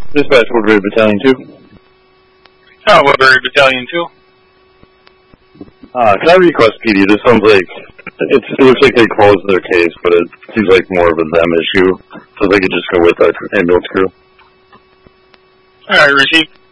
Dispatch, Woodbury Battalion 2. Woodbury Battalion 2. Can I request PD? This sounds like, it looks like they closed their case, but it seems like more of a them issue. So they could just go with our ambulance crew. Alright, received.